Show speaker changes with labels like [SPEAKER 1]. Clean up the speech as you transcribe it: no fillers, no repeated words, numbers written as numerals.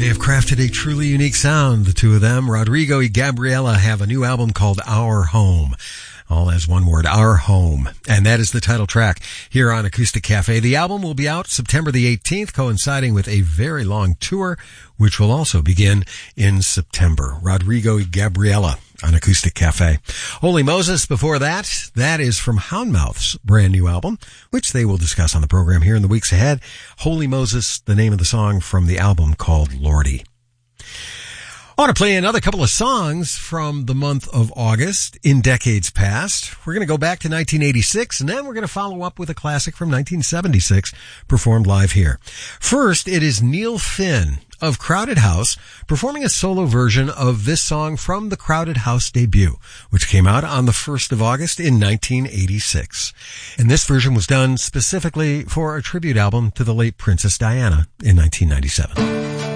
[SPEAKER 1] They have crafted a truly unique sound, the two of them. Rodrigo y Gabriela have a new album called Our Home. All as one word, Our Home. And that is the title track here on Acoustic Cafe. The album will be out September the 18th, coinciding with a very long tour, which will also begin in September. Rodrigo y Gabriela on Acoustic Cafe. Holy Moses before that is from Houndmouth's brand new album, which they will discuss on the program here in the weeks ahead. Holy Moses, the name of the song from the album called Lordy. I want to play another couple of songs from the month of August in decades past. We're going to go back to 1986, and then we're going to follow up with a classic from 1976 performed live here. First, it is Neil Finn of Crowded House performing a solo version of this song from the Crowded House debut, which came out on the 1st of August in 1986. And this version was done specifically for a tribute album to the late Princess Diana in 1997.